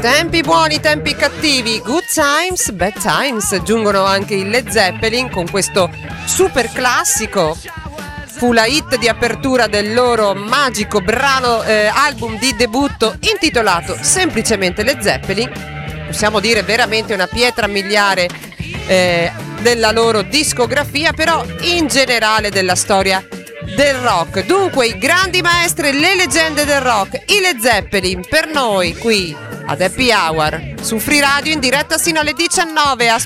Tempi buoni, tempi cattivi, good times, bad times. Giungono anche i Led Zeppelin con questo super classico. Fu la hit di apertura del loro magico brano album di debutto intitolato semplicemente Led Zeppelin. Possiamo dire veramente una pietra miliare della loro discografia, però in generale della storia del rock. Dunque i grandi maestri, le leggende del rock, i Led Zeppelin per noi qui ad Happy Hour su Free Radio in diretta sino alle 19.